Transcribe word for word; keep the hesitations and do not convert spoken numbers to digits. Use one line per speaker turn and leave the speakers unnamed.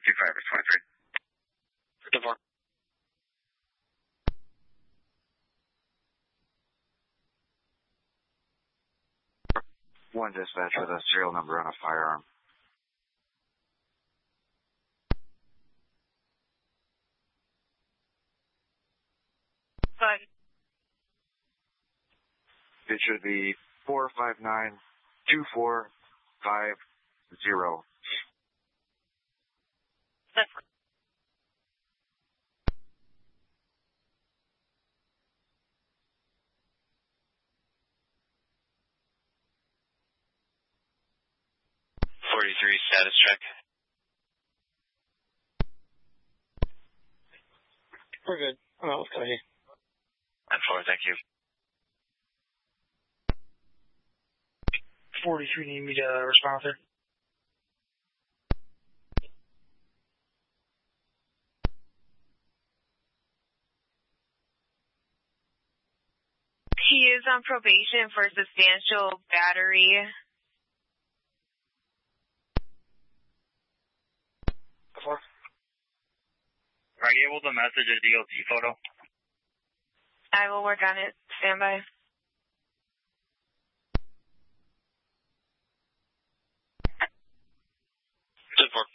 two five is twenty-three.
ten four.
One dispatch with a serial number on a firearm.
Fine.
It should be four five nine two four five zero.
That's right.
forty-three, status check.
We're good. I'm out with Cody.
ten four, thank you.
forty-three, need me to respond there?
He is on probation for substantial battery.
Four.
Are you able to message a D O T photo?
I will work on it. Stand by.
ten four.